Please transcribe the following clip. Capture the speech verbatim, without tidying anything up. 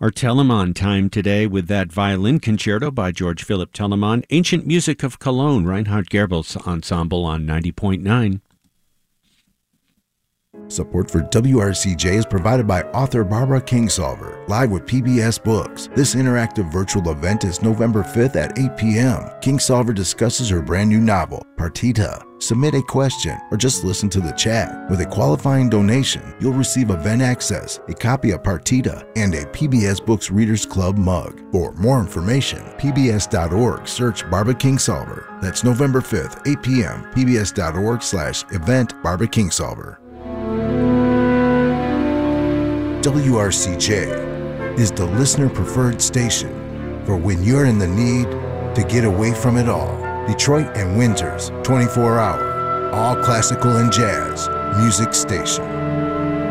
Our Telemann time today with that violin concerto by George Philipp Telemann, Ancient Music of Cologne, Reinhard Goebbels Ensemble on ninety point nine. Support for W R C J is provided by author Barbara Kingsolver, live with P B S Books. This interactive virtual event is November fifth at eight p m Kingsolver discusses her brand new novel, Partita. Submit a question or just listen to the chat. With a qualifying donation, you'll receive event access, a copy of Partita, and a P B S Books Readers Club mug. For more information, P B S dot org, search Barbara Kingsolver. That's November fifth, eight p m P B S dot org slash event Barbara Kingsolver. W R C J is the listener-preferred station for when you're in the need to get away from it all. Detroit and Windsor's twenty-four hour, all classical and jazz music station.